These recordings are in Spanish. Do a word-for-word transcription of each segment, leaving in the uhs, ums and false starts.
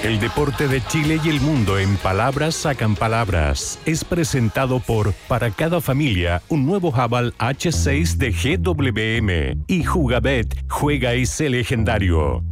El deporte de Chile y el mundo en palabras sacan palabras. Es presentado por Para Cada Familia, un nuevo Haval hache seis de G W M. Y Jugabet, juega ese legendario.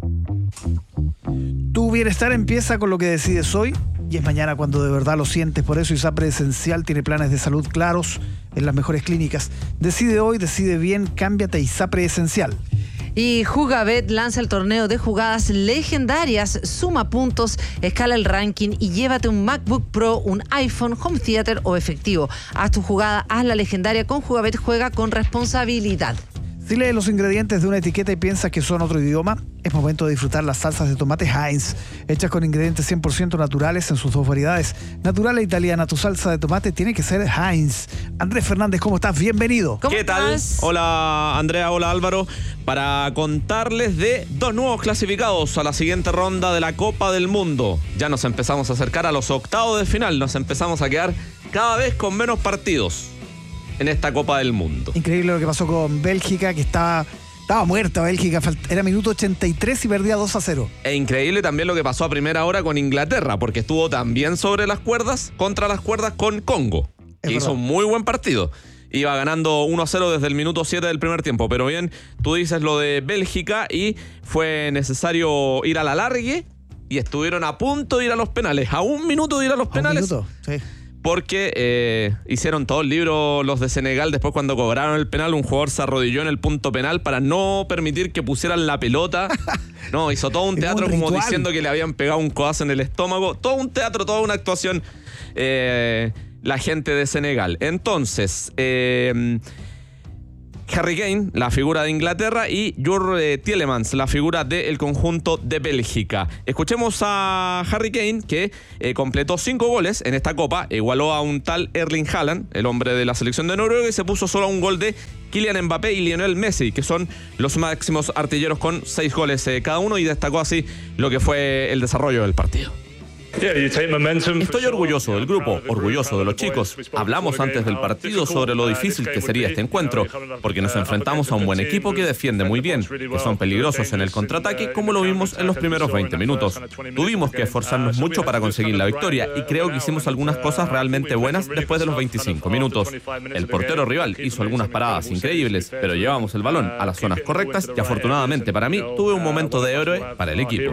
Tu bienestar empieza con lo que decides hoy y es mañana cuando de verdad lo sientes. Por eso ISAPRE Esencial tiene planes de salud claros en las mejores clínicas. Decide hoy, decide bien, cámbiate a ISAPRE Esencial. Y Jugabet lanza el torneo de jugadas legendarias. Suma puntos, escala el ranking y llévate un MacBook Pro, un iPhone, home theater o efectivo. Haz tu jugada, haz la legendaria con Jugabet. Juega con responsabilidad. Si lees los ingredientes de una etiqueta y piensas que son otro idioma, es momento de disfrutar las salsas de tomate Heinz, hechas con ingredientes cien por ciento naturales en sus dos variedades. Natural e italiana, tu salsa de tomate tiene que ser Heinz. Andrés Fernández, ¿cómo estás? Bienvenido. ¿Cómo ¿Qué tal? Estás? Hola Andrea, hola Álvaro. Para contarles de dos nuevos clasificados a la siguiente ronda de la Copa del Mundo. Ya nos empezamos a acercar a los octavos de final, nos empezamos a quedar cada vez con menos partidos en esta Copa del Mundo. Increíble lo que pasó con Bélgica, que estaba, estaba muerta Bélgica, era minuto ochenta y tres y perdía dos a cero. E increíble también lo que pasó a primera hora con Inglaterra, porque estuvo también sobre las cuerdas, contra las cuerdas con Congo, que es hizo un muy buen partido. Iba ganando uno a cero desde el minuto siete del primer tiempo, pero bien, tú dices lo de Bélgica y fue necesario ir a la largue y estuvieron a punto de ir a los penales, a un minuto de ir a los a penales. Un minuto, sí. Porque eh, hicieron todo el libro los de Senegal. Después, cuando cobraron el penal, un jugador se arrodilló en el punto penal para no permitir que pusieran la pelota. No, hizo todo un teatro como ritual, diciendo que le habían pegado un codazo en el estómago. Todo un teatro, toda una actuación, eh, la gente de Senegal. Entonces, eh, Harry Kane, la figura de Inglaterra, y Jurgen Tielemans, la figura del conjunto de Bélgica. Escuchemos a Harry Kane, que eh, completó cinco goles en esta Copa, igualó a un tal Erling Haaland, el hombre de la selección de Noruega, y se puso solo a un gol de Kylian Mbappé y Lionel Messi, que son los máximos artilleros con seis goles eh, cada uno, y destacó así lo que fue el desarrollo del partido. Estoy orgulloso del grupo, orgulloso de los chicos. Hablamos antes del partido sobre lo difícil que sería este encuentro, porque nos enfrentamos a un buen equipo que defiende muy bien, que son peligrosos en el contraataque, como lo vimos en los primeros veinte minutos. Tuvimos que esforzarnos mucho para conseguir la victoria y creo que hicimos algunas cosas realmente buenas después de los veinticinco minutos. El portero rival hizo algunas paradas increíbles, pero llevamos el balón a las zonas correctas y afortunadamente para mí tuve un momento de héroe para el equipo.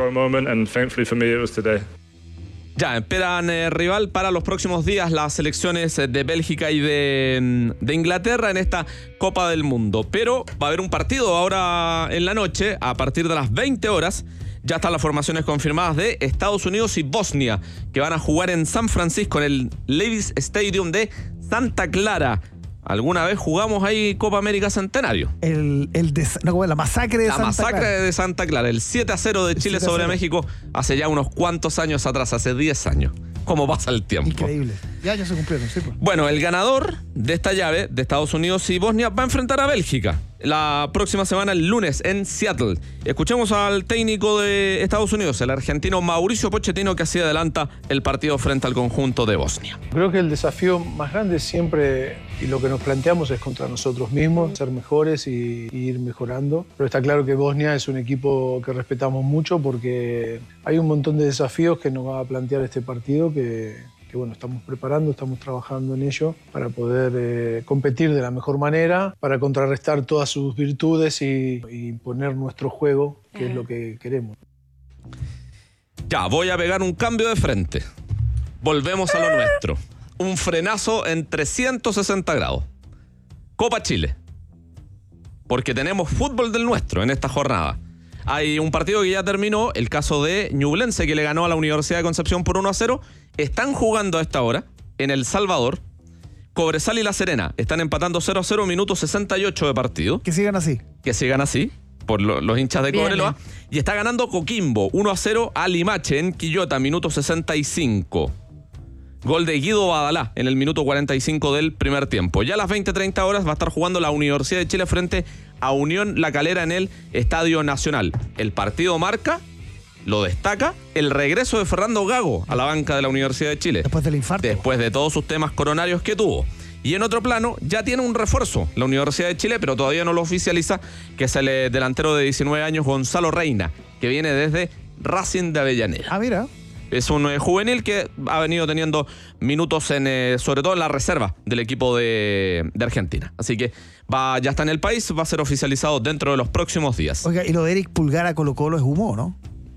Ya, esperan eh, rival para los próximos días las selecciones de Bélgica y de, de Inglaterra en esta Copa del Mundo. Pero va a haber un partido ahora en la noche, a partir de las veinte horas. Ya están las formaciones confirmadas de Estados Unidos y Bosnia, que van a jugar en San Francisco, en el Levi's Stadium de Santa Clara. ¿Alguna vez jugamos ahí Copa América Centenario? El, el de, no, la masacre de la Santa masacre Clara. de Santa Clara, el siete a cero de Chile sobre México hace ya unos cuantos años atrás, hace diez años. ¿Cómo pasa el tiempo? Increíble. Ya años se cumplieron, sí. Pues. Bueno, el ganador de esta llave de Estados Unidos y Bosnia va a enfrentar a Bélgica la próxima semana, el lunes, en Seattle. Escuchemos al técnico de Estados Unidos, el argentino Mauricio Pochettino, que así adelanta el partido frente al conjunto de Bosnia. Creo que el desafío más grande siempre, y lo que nos planteamos, es contra nosotros mismos, ser mejores y, y ir mejorando. Pero está claro que Bosnia es un equipo que respetamos mucho porque hay un montón de desafíos que nos va a plantear este partido que... que bueno, estamos preparando, estamos trabajando en ello para poder eh, competir de la mejor manera, para contrarrestar todas sus virtudes y, y poner nuestro juego, que es lo que queremos. Ya, voy a pegar un cambio de frente. Volvemos a lo nuestro. Un frenazo en trescientos sesenta grados. Copa Chile. Porque tenemos fútbol del nuestro en esta jornada. Hay un partido que ya terminó, el caso de Ñublense, que le ganó a la Universidad de Concepción por uno a cero. Están jugando a esta hora en El Salvador. Cobresal y La Serena están empatando cero a cero, minuto sesenta y ocho de partido. Que sigan así. Que sigan así, por lo, los hinchas de Cobreloa. Y está ganando Coquimbo uno a cero a Limache en Quillota, minuto sesenta y cinco. Gol de Guido Badalá en el minuto cuarenta y cinco del primer tiempo. Ya a las veinte treinta horas va a estar jugando la Universidad de Chile frente a Unión La Calera en el Estadio Nacional. El partido marca, lo destaca, el regreso de Fernando Gago a la banca de la Universidad de Chile. Después del infarto. Después de todos sus temas coronarios que tuvo. Y en otro plano, ya tiene un refuerzo la Universidad de Chile, pero todavía no lo oficializa, que es el delantero de diecinueve años, Gonzalo Reina, que viene desde Racing de Avellaneda. Ah, mira. Es un eh, juvenil que ha venido teniendo minutos, en, eh, sobre todo en la reserva del equipo de, de Argentina. Así que va, ya está en el país, va a ser oficializado dentro de los próximos días. Oiga, y lo de Eric Pulgar a Colo Colo es humo, ¿no?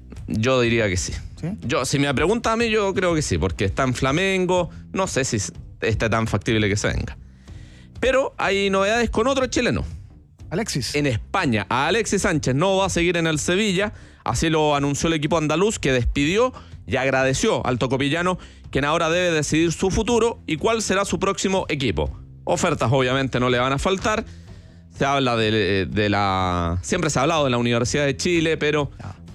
Yo diría que sí. ¿Sí? Yo, si me pregunta a mí, yo creo que sí, porque está en Flamengo, no sé si está tan factible que se venga. Pero hay novedades con otro chileno. Alexis. En España, a Alexis Sánchez no va a seguir en el Sevilla, así lo anunció el equipo andaluz, que despidió y agradeció al tocopillano, quien ahora debe decidir su futuro y cuál será su próximo equipo. Ofertas obviamente no le van a faltar. Se habla de, de la... Siempre se ha hablado de la Universidad de Chile, pero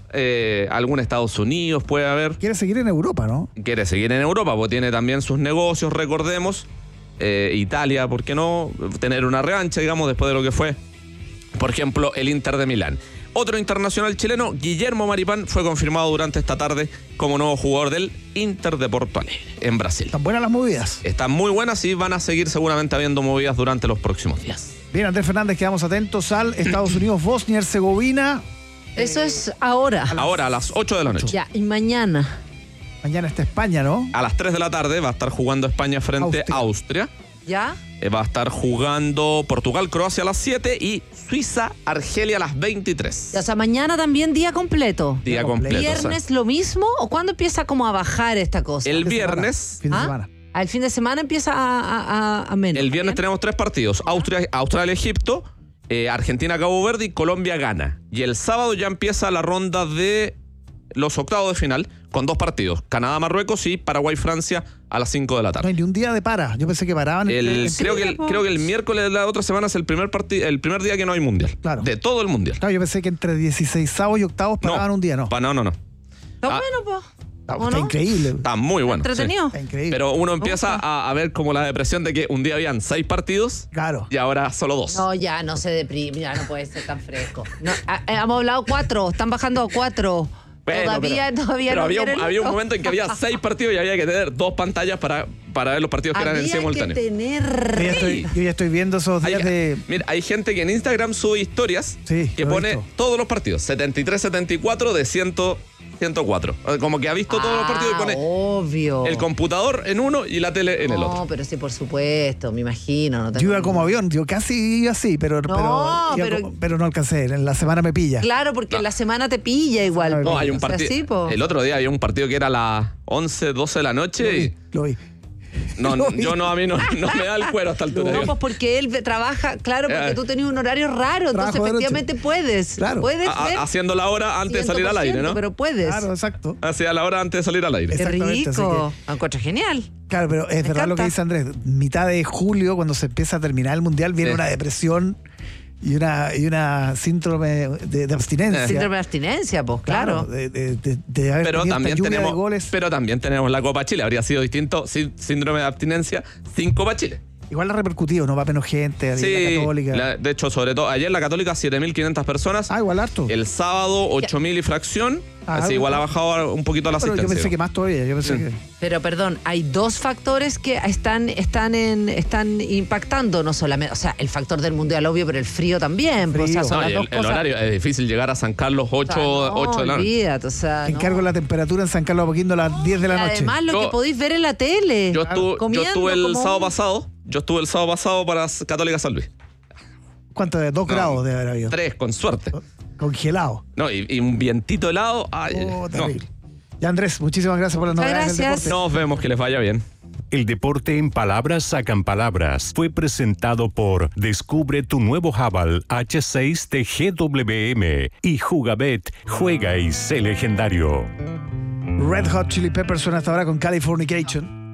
eh, algún Estados Unidos puede haber. Quiere seguir en Europa, ¿no? Quiere seguir en Europa, porque tiene también sus negocios, recordemos. Eh, Italia, ¿por qué no? Tener una revancha, digamos, después de lo que fue, por ejemplo, el Inter de Milán. Otro internacional chileno, Guillermo Maripán, fue confirmado durante esta tarde como nuevo jugador del Inter de Porto Alegre, en Brasil. Están buenas las movidas. Están muy buenas y van a seguir seguramente habiendo movidas durante los próximos días. Bien, Andrés Fernández, quedamos atentos al Estados Unidos, Bosnia, Herzegovina. Eso es ahora. Ahora a las ocho de la noche. Ya, y mañana. Mañana está España, ¿no? A las tres de la tarde va a estar jugando España frente Austria. a Austria. ¿Ya? Eh, Va a estar jugando Portugal, Croacia a las siete y Suiza, Argelia a las veintitrés. O sea, mañana también día completo. Día completo. ¿Viernes o sea. lo mismo? ¿O cuándo empieza como a bajar esta cosa? El Fin de viernes, Fin de ¿Ah? semana. Al fin de semana empieza a, a, a- a menos. el viernes ¿bien? tenemos tres partidos. Austria, Australia, Egipto, eh, Argentina, Cabo Verde y Colombia, Ghana. Y el sábado ya empieza la ronda de los octavos de final con dos partidos. Canadá, Marruecos y Paraguay, Francia a las cinco de la No tarde. hay ni un día de para. Yo pensé que paraban. El, entre- creo, que el, creo que el miércoles de la otra semana es el primer parti- el primer día que no hay mundial. Claro. De todo el mundial. Claro, yo pensé que entre dieciseisavos y octavos paraban un día, ¿no? Pa- no, no, no. Está Ah. bueno, pues. Está, ¿o está no? increíble. Está muy bueno. sí. Entretenido. Está increíble. Pero uno Me empieza gusta. a, a ver como la depresión de que un día habían seis partidos Claro. y ahora solo dos. No, ya no se deprime, ya no puede ser tan fresco. No, a- eh, hemos hablado cuatro, están bajando a cuatro. Bueno, todavía, pero, todavía pero no había, un, quieren había un esto. momento en que había seis partidos y había que tener dos pantallas para, para ver los partidos que eran en Había simultáneo. que tener... Yo ya, estoy, yo ya estoy viendo esos Hay, días de. mira, hay gente que en Instagram sube historias Sí, que lo he pone visto. todos los partidos, setenta y tres setenta y cuatro de cien, ciento cuatro. Como que ha visto todos los partidos y Ah, pone obvio. el computador en uno y la tele en el No, otro. pero sí, por supuesto, me imagino. No tengo Yo iba como ningún- avión, yo casi iba así, pero, pero, iba pero- como- pero no alcancé. En la semana me pilla. Claro, porque No. la semana te pilla igual. No, No, hay un O sea, partido. sí, po. El otro día había un partido que era a las once, doce de la Lo noche vi, y lo vi. no, Lo vi. yo no, a mí no, no me da el cuero a esta altura. No, digo. pues porque él trabaja, claro, porque Eh. tú tenías un horario raro, entonces Trabajo de noche. efectivamente puedes. Claro. Puedes A- a- ser haciendo la hora antes de salir al aire, ¿no? Pero puedes. Claro, exacto. Hacía la hora antes de salir al aire. Qué Exactamente, así rico. Me encuentro genial. Claro, pero es verdad lo que encanta. dice Andrés. Mitad de julio, cuando se empieza a terminar el mundial, viene Sí. una depresión y una, y una síndrome de, de abstinencia. Síndrome de abstinencia, pues, claro. De, de, de- de haber Pero tenido también, esta lluvia tenemos, de goles. pero también tenemos la Copa Chile. Habría sido distinto sin síndrome de abstinencia sin Copa Chile. Igual ha repercutido, ¿no? Va menos gente, Sí, la Católica. la- de hecho, sobre todo, ayer la Católica siete mil quinientas personas. Ah, igual harto. El sábado ocho mil y fracción. Ah, así igual ha bajado un poquito la Pero yo asistencia. pensé que más todavía. Yo pensé Sí. que. Pero perdón, hay dos factores que están, están, en, están impactando, no solamente, o sea, el factor del mundial obvio, pero el frío también. pues, o sea, Frío. son No, las y dos el, el cosas. horario es difícil llegar a San Carlos O sea, ocho, no, ocho de la noche. olvídate, o sea, no. Encargo la temperatura en San Carlos de Apoquindo a las diez de la Y noche. además lo Yo- que podéis ver en la tele. Yo estuve, yo comiendo estuve el como sábado un- pasado. Yo estuve el sábado pasado para Católica San Luis. ¿Cuánto de dos No, grados debe haber habido? Tres, con suerte. Congelado. No, y, y un vientito helado. Ay, Oh, no. terrible. Ya, Andrés, muchísimas gracias por las Muchas novedades del gracias. deporte. Nos vemos, que les vaya bien. El deporte en palabras sacan palabras. Fue presentado por Descubre tu nuevo Haval H seis de G W M y Jugabet, juega y sé legendario. Red Hot Chili Peppers suena hasta ahora con Californication.